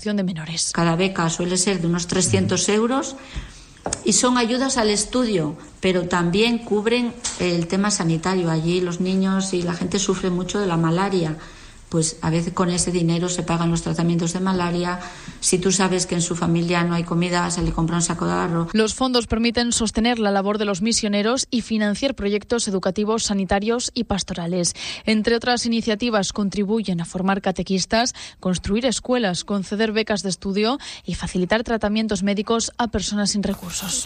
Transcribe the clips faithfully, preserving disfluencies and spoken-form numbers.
de menores. Cada beca suele ser de unos trescientos euros y son ayudas al estudio, pero también cubren el tema sanitario. Allí los niños y la gente sufre mucho de la malaria. Pues a veces con ese dinero se pagan los tratamientos de malaria. Si tú sabes que en su familia no hay comida, se le compra un saco de arroz. Los fondos permiten sostener la labor de los misioneros y financiar proyectos educativos, sanitarios y pastorales. Entre otras iniciativas, contribuyen a formar catequistas, construir escuelas, conceder becas de estudio y facilitar tratamientos médicos a personas sin recursos.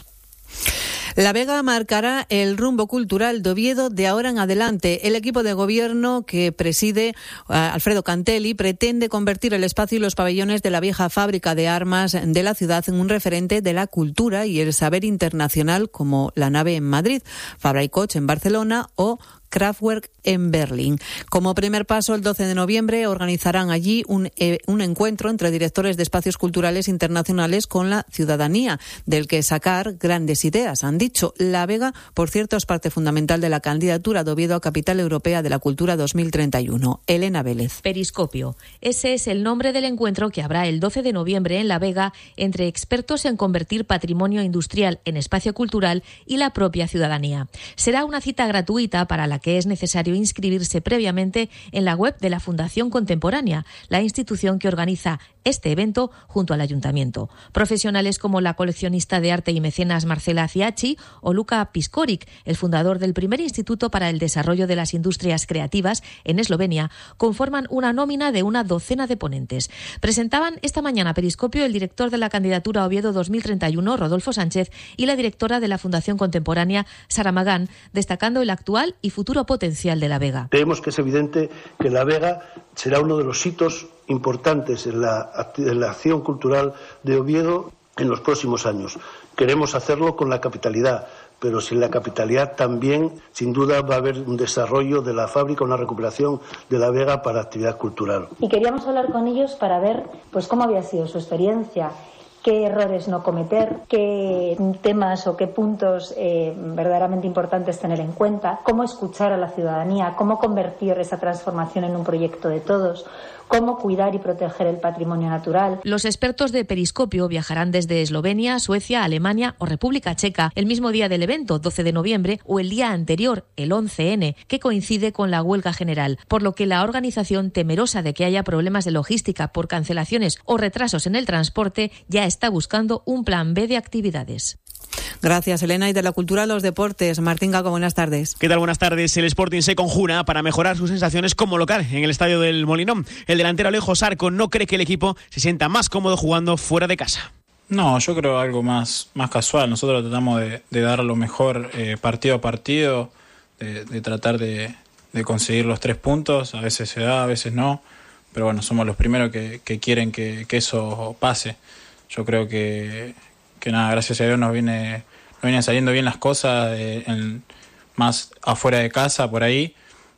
La Vega marcará el rumbo cultural de Oviedo de ahora en adelante. El equipo de gobierno que preside uh, Alfredo Cantelli pretende convertir el espacio y los pabellones de la vieja fábrica de armas de la ciudad en un referente de la cultura y el saber internacional, como la nave en Madrid, Fabra y Koch en Barcelona o Kraftwerk en Berlín. Como primer paso, el doce de noviembre organizarán allí un, eh, un encuentro entre directores de espacios culturales internacionales con la ciudadanía, del que sacar grandes ideas. Han dicho, La Vega, por cierto, es parte fundamental de la candidatura de Oviedo a Capital Europea de la Cultura dos mil treinta y uno. Elena Vélez. Periscopio. Ese es el nombre del encuentro que habrá el doce de noviembre en La Vega entre expertos en convertir patrimonio industrial en espacio cultural y la propia ciudadanía. Será una cita gratuita para la que es necesario inscribirse previamente en la web de la Fundación Contemporánea, la institución que organiza este evento junto al Ayuntamiento. Profesionales como la coleccionista de arte y mecenas Marcela Ciacci o Luka Piskoric, el fundador del primer Instituto para el Desarrollo de las Industrias Creativas en Eslovenia, conforman una nómina de una docena de ponentes. Presentaban esta mañana Periscopio el director de la candidatura Oviedo dos mil treinta y uno, Rodolfo Sánchez, y la directora de la Fundación Contemporánea, Sara Magán, destacando el actual y futuro potencial de La Vega. Creemos que es evidente que La Vega será uno de los hitos importantes en la, en la acción cultural de Oviedo en los próximos años. Queremos hacerlo con la capitalidad, pero sin la capitalidad también, sin duda, va a haber un desarrollo de la fábrica, una recuperación de La Vega para actividad cultural. Y queríamos hablar con ellos para ver pues cómo había sido su experiencia, qué errores no cometer, qué temas o qué puntos eh, verdaderamente importantes tener en cuenta, cómo escuchar a la ciudadanía, cómo convertir esa transformación en un proyecto de todos, cómo cuidar y proteger el patrimonio natural. Los expertos de Periscopio viajarán desde Eslovenia, Suecia, Alemania o República Checa el mismo día del evento, doce de noviembre, o el día anterior, el once ene, que coincide con la huelga general, por lo que la organización, temerosa de que haya problemas de logística por cancelaciones o retrasos en el transporte, ya está buscando un plan be de actividades. Gracias, Elena. Y de la cultura a los deportes, Martín Gago, buenas tardes. ¿Qué tal? Buenas tardes. El Sporting se conjura para mejorar sus sensaciones como local en el estadio del Molinón. El delantero Alejo Sarco no cree que el equipo se sienta más cómodo jugando fuera de casa. No, yo creo algo más, más casual. Nosotros tratamos de, de dar lo mejor eh, partido a partido, de, de tratar de, de conseguir los tres puntos. A veces se da, a veces no. Pero bueno, somos los primeros que, que quieren que, que eso pase. Yo creo que, que nada, gracias a Dios nos viene, nos vienen saliendo bien las cosas, eh, en, más afuera de casa, por ahí,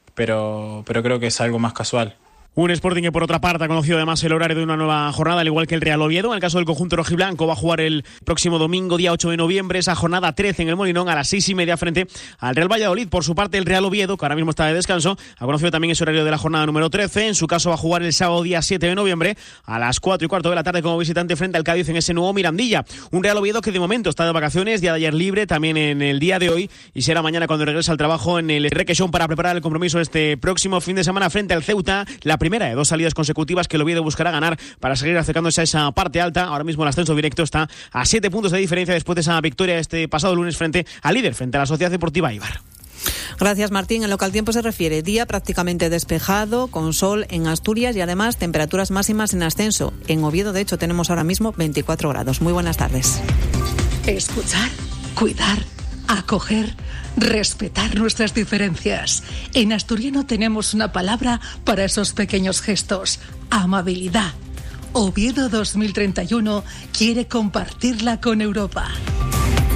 pero, pero creo que es algo más casual. Un Sporting que por otra parte ha conocido además el horario de una nueva jornada, al igual que el Real Oviedo. En el caso del conjunto rojiblanco va a jugar el próximo domingo, día ocho de noviembre, esa jornada trece en el Molinón a las seis y media frente al Real Valladolid. Por su parte, el Real Oviedo, que ahora mismo está de descanso, ha conocido también ese horario de la jornada número trece. En su caso va a jugar el sábado día siete de noviembre a las cuatro y cuarto de la tarde como visitante frente al Cádiz en ese nuevo Mirandilla. Un Real Oviedo que de momento está de vacaciones, día de ayer libre, también en el día de hoy, y será mañana cuando regrese al trabajo en el Requesón para preparar el compromiso este próximo fin de semana frente al Ceuta, la primera de dos salidas consecutivas consecutivas que el Oviedo buscará ganar para seguir acercándose a esa parte alta. Ahora mismo el ascenso directo está a siete puntos de diferencia después de esa victoria este pasado lunes frente al líder, frente a la Sociedad Deportiva Eibar. Gracias, Martín. En lo que al tiempo se refiere, día prácticamente despejado, con sol en Asturias y además temperaturas máximas en ascenso. En Oviedo, de hecho, tenemos ahora mismo veinticuatro grados. Muy buenas tardes. Escuchar, cuidar, acoger, respetar nuestras diferencias. En asturiano tenemos una palabra para esos pequeños gestos: amabilidad. Oviedo dos mil treinta y uno quiere compartirla con Europa.